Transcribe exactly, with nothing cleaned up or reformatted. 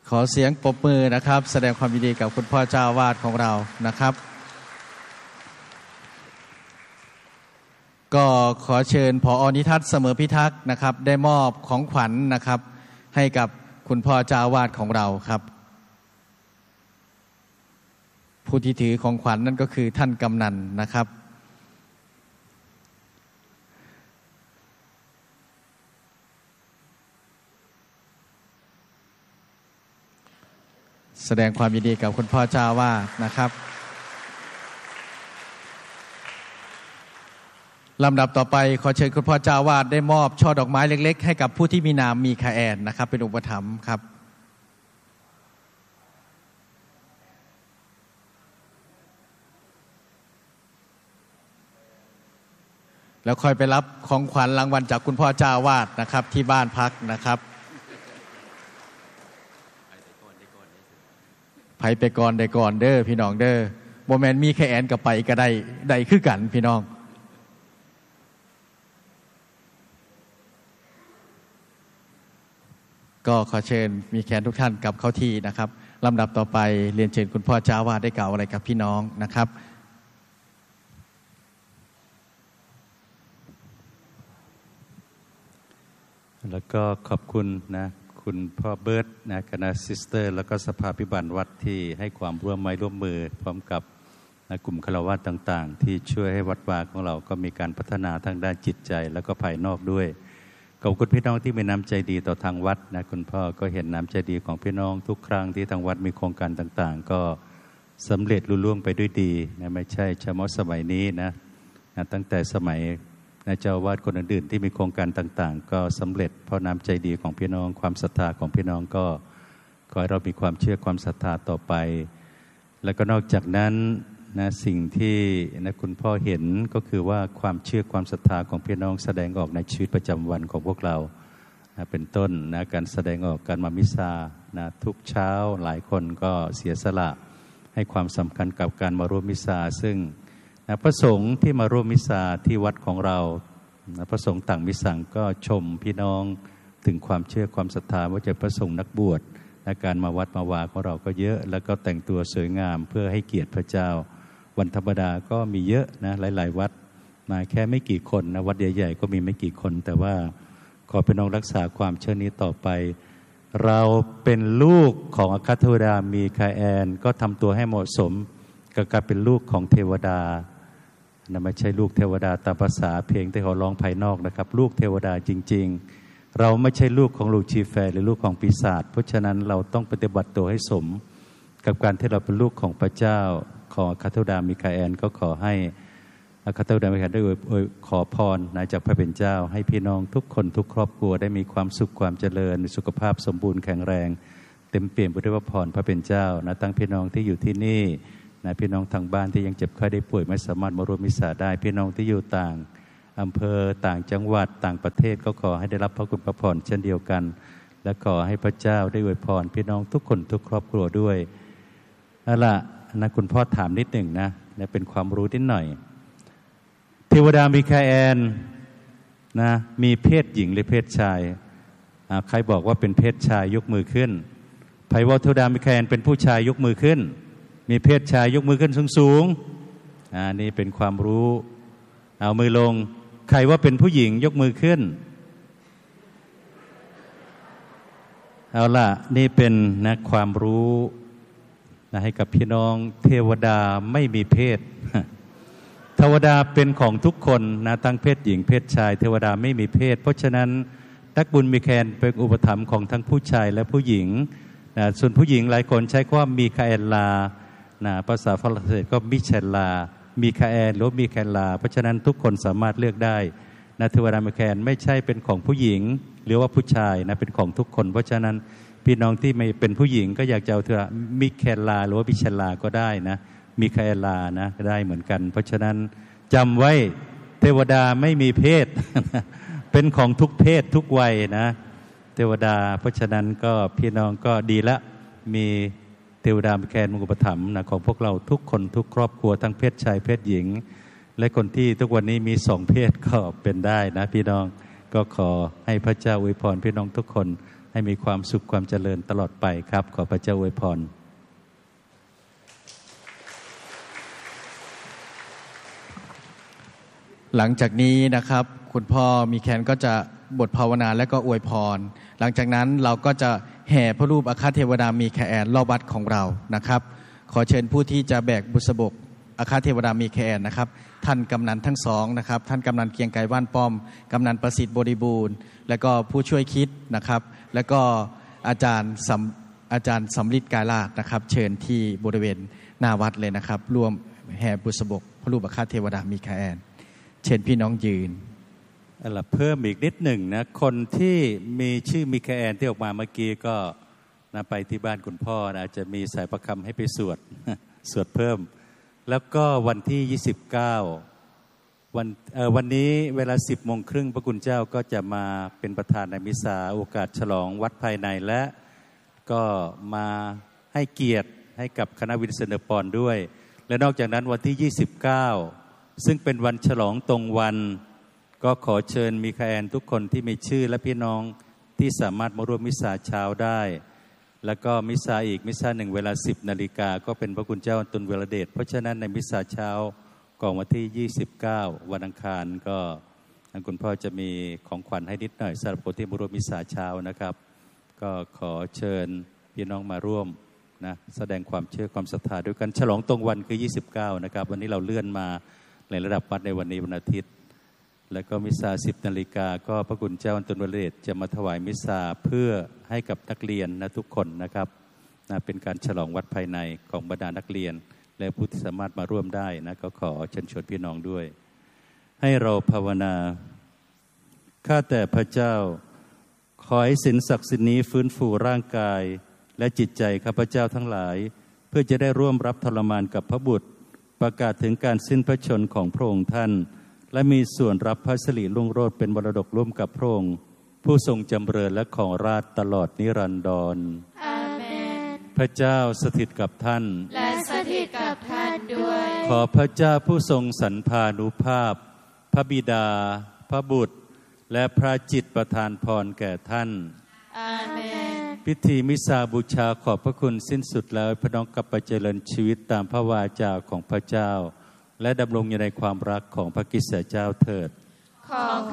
ขอเสียงปรบมือนะครับแสดงความยินดีกับคุณพ่อเจ้าวาดของเรานะครับก็ขอเชิญผอ.นิทัศน์เสมอพิทักษ์นะครับได้มอบของขวัญนะครับให้กับคุณพ่อเจ้าวาดของเราครับผู้ที่ถือของขวัญนั่นก็คือท่านกำนันนะครับแสดงความยินดีกับคุณพ่อเจ้าวาดนะครับลำดับต่อไปขอเชิญคุณพ่อเจ้าวาดได้มอบช่อดอกไม้เล็กๆให้กับผู้ที่มีนามมีคาแอนนะครับเป็นอุปถัมภ์ครับแล้วค่อยไปรับของขวัญรางวัลจากคุณพ่อเจ้าวาดนะครับที่บ้านพักนะครับไผไปก่อนได้ก่อนเด้อพี่น้องเด้อบ่แม่นมีแค่แอนกับไปก็ได้ได้คือกันพี่น้องก็ขอเชิญมีแขนทุกท่านกลับเข้าที่นะครับลำดับต่อไปเรียนเชิญคุณพ่อเจ้าวาดได้กล่าวอะไรกับพี่น้องนะครับแล้วก็ขอบคุณนะคุณพ่อเบิร์ตนะคณะซิสเตอร์แล้วก็สภาพิบาลวัดที่ให้ความร่วมไม้ร่วมมือพร้อมกับนะกลุ่มฆราวาสต่างๆที่ช่วยให้วัดวาของเราก็มีการพัฒนาทางด้านจิตใจแล้วก็ภายนอกด้วยขอบคุณพี่น้องที่มีน้ำใจดีต่อทางวัดนะคุณพ่อก็เห็นน้ำใจดีของพี่น้องทุกครั้งที่ทางวัดมีโครงการต่างๆก็สำเร็จลุล่วงไปด้วยดีนะไม่ใช่เฉพาะสมัยนี้นะนะตั้งแต่สมัยนะเจ้าวาดคนอื่นๆที่มีโครงการต่างๆก็สำเร็จเพราะน้ำใจดีของพี่น้องความศรัทธาของพี่น้องก็ขอให้เรามีความเชื่อความศรัทธาต่อไปแล้วก็นอกจากนั้นนะสิ่งที่นะคุณพ่อเห็นก็คือว่าความเชื่อความศรัทธาของพี่น้องแสดงออกในชีวิตประจำวันของพวกเรานะเป็นต้นนะการแสดงออกการมามิสานะทุกเช้าหลายคนก็เสียสละให้ความสำคัญกับการมาร่วมมิสาซึ่งนะพระสงฆ์ที่มาร่วมมิสาที่วัดของเรานะพระสงฆ์ต่างมิสังก็ชมพี่น้องถึงความเชื่อความศรัทธาว่าจะพระสงฆ์นักบวชนะการมาวัดมาวาของเราก็เยอะแล้วก็แต่งตัวสวยงามเพื่อให้เกียรติพระเจ้าวันธรรมดาก็มีเยอะนะหลายๆวัดมาแค่ไม่กี่คนนะวัดใหญ่ๆก็มีไม่กี่คนแต่ว่าขอพี่น้องรักษาความเชื่อนี้ต่อไปเราเป็นลูกของอัครเทวดามีคาแอนก็ทำตัวให้เหมาะสมกับการเป็นลูกของเทวดานะไม่ใช่ลูกเทวดาตามภาษาเพลงที่เขาร้องภายนอกนะครับลูกเทวดาจริงๆเราไม่ใช่ลูกของลูกชีแฟร์หรือลูกของปีศาจเพราะฉะนั้นเราต้องปฏิบัติตัวให้สมกับการที่เราเป็นลูกของพระเจ้าของอัครเทวดามีคาแอนก็ขอให้อัครเทวดามีคาแอนได้ขอพรนะจากพระเป็นเจ้าให้พี่น้องทุกคนทุกครอบครัวได้มีความสุขความเจริญสุขภาพสมบูรณ์แข็งแรงเต็มเปี่ยมไปด้วยพรพระเป็นเจ้านะตั้งพี่น้องที่อยู่ที่นี่นะพี่น้องทางบ้านที่ยังเจ็บไข้ได้ป่วยไม่สามารถมาร่วมมิสาได้พี่น้องที่อยู่ต่างอำเภอต่างจังหวัดต่างประเทศก็ขอให้ได้รับพระคุณพระพรเช่นเดียวกันและขอให้พระเจ้าได้อวยพรพี่น้องทุกคนทุกครอบครัวด้วยนั่นแหละนะคุณพ่อถามนิดหนึ่งนะนะเป็นความรู้นิดหน่อยเทวดามีคาแอนนะมีเพศหญิงหรือเพศชายใครบอกว่าเป็นเพศชายยกมือขึ้นไผว่าเทวดามีคาแอนเป็นผู้ชายยกมือขึ้นมีเพศชายยกมือขึ้นสูงๆอ่านี่เป็นความรู้เอามือลงใครว่าเป็นผู้หญิงยกมือขึ้นเอาล่ะนี่เป็นนะความรู้นะให้กับพี่น้องเทวดาไม่มีเพศเทวดาเป็นของทุกคนนะทั้งเพศหญิงเพศชายเทวดาไม่มีเพศเพราะฉะนั้นนักบุญมีแคนเป็นอุปถัมภ์ของทั้งผู้ชายและผู้หญิงนะส่วนผู้หญิงหลายคนใช้คำว่ามีคาแอนลานะภาษาฝรั่งเศสก็มิเชลลามีคาแอนหรือมีแคนลาเพราะฉะนั้นทุกคนสามารถเลือกได้นะเทวดามีแคนไม่ใช่เป็นของผู้หญิงหรือว่าผู้ชายนะเป็นของทุกคนเพราะฉะนั้นพี่น้องที่ไม่เป็นผู้หญิงก็อยากจะเอาเถอะมิแคนลาหรือว่ามิเชลลาก็ได้นะมีคาแอนลานะก็ได้เหมือนกันเพราะฉะนั้นจำไว้เทวดาไม่มีเพศ เป็นของทุกเพศทุกวัยนะเทวดาเพราะฉะนั้นก็พี่น้องก็ดีละมีเทวดามีแคนอุปถัมภ์นะของพวกเราทุกคนทุกครอบครัวทั้งเพศชายเพศหญิงและคนที่ทุกวันนี้มีสองเพศก็เป็นได้นะพี่น้องก็ขอให้พระเจ้าอวยพรพี่น้องทุกคนให้มีความสุขความเจริญตลอดไปครับขอพระเจ้าอวยพรหลังจากนี้นะครับคุณพ่อมีแคนก็จะบทภาวนาและก็อวยพรหลังจากนั้นเราก็จะแห่พระรูปอัครเทวดามีแคแอนรอบวัดของเรานะครับขอเชิญผู้ที่จะแบกบุษบกอัครเทวดามีแคแอนนะครับท่านกำนันทั้งสองนะครับท่านกำนันเกียงไกรว่านป้อมกำนันประสิทธิ์บริบูรณ์และก็ผู้ช่วยคิดนะครับและก็อาจารย์สำอาจารย์สำลิดกายราชนะครับเชิญที่บริเวณหน้าวัดเลยนะครับร่วมแห่บุษบกพระรูปอัครเทวดามีแคแอนเชิญพี่น้องยืนอะไรเพิ่มอีกนิดหนึ่งนะคนที่มีชื่อมิคาแอนที่ออกมาเมื่อกี้ก็นะไปที่บ้านคุณพ่อนะอาจจะมีสายประคำให้ไปสวดสวดเพิ่มแล้วก็วันที่ยี่สิบเก้าวันเอ่อวันนี้เวลา สิบโมงครึ่งพระคุณเจ้าก็จะมาเป็นประธานในมิสซาโอกาสฉลองวัดภายในและก็มาให้เกียรติให้กับคณะวิทยาศาสตร์ด้วยและนอกจากนั้นวันที่ยี่สิบเก้าซึ่งเป็นวันฉลองตรงวันก็ขอเชิญมิคาแอนทุกคนที่มีชื่อและพี่น้องที่สามารถมาร่วมมิสซาเช้าได้แล้วก็มิสซาอีกมิสซาหนึ่งเวลา สิบนาฬิกาก็เป็นพระคุณเจ้าอันตุลเวลเดชเพราะฉะนั้นในมิสซาเช้าก่อนวันที่ยี่สิบเก้าวันอังคารก็คุณพ่อจะมีของขวัญให้นิดหน่อยสำหรับคนที่มาร่วมมิสซาเช้านะครับก็ขอเชิญพี่น้องมาร่วมนะแสดงความเชื่อความศรัทธาด้วยกันฉลองตรงวันคือยี่สิบเก้านะครับวันนี้เราเลื่อนมาในระดับวัดในวันนี้วันอาทิตย์แล้วก็มิสซาสิบนาฬิกาก็พระคุณเจ้าอันตุลวเรศจะมาถวายมิสซาเพื่อให้กับนักเรียนนะทุกคนนะครับนะเป็นการฉลองวัดภายในของบรรดานักเรียนและผู้ที่สามารถมาร่วมได้นะก็ขอเชิญชวนพี่น้องด้วยให้เราภาวนาข้าแต่พระเจ้าขอให้ศีลศักดิ์สิทธิ์นี้ฟื้นฟูร่างกายและจิตใจข้าพเจ้าทั้งหลายเพื่อจะได้ร่วมรับทรมานกับพระบุตรประกาศถึงการสิ้นพระชนม์ของพระองค์ท่านและมีส่วนรับพระสิริรุ่งโรจน์เป็นมรดกร่วมกับพระองค์ผู้ทรงจำเริญและของราชตลอดนิรันดรอาเมนพระเจ้าสถิตกับท่านและสถิตกับท่านด้วยขอพระเจ้าผู้ทรงสรรพานุภาพพระบิดาพระบุตรและพระจิตประทานพรแก่ท่านอาเมนพิธีมิสซาบูชาขอบพระคุณสิ้นสุดแล้วพี่น้องกลับไปเจริญชีวิตตามพระวาจาของพระเจ้าและดำรงอยู่ในความรักของพระคริสต์เจ้าเถิดขอ